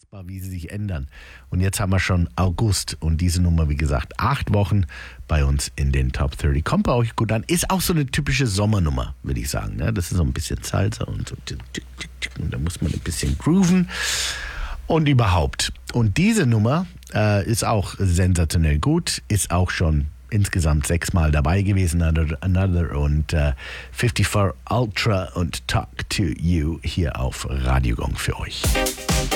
Wie sie sich ändern. Und jetzt haben wir schon August und diese Nummer, wie gesagt, 8 Wochen bei uns in den Top 30. Kommt bei euch gut an. Ist auch so eine typische Sommernummer, würde ich sagen. Ne? Das ist so ein bisschen Salsa und so. Und da muss man ein bisschen grooven und überhaupt. Und diese Nummer ist auch sensationell gut, ist auch schon insgesamt 6 Mal dabei gewesen, Another und 54 Ultra und Talk to You hier auf Radio Gong für euch.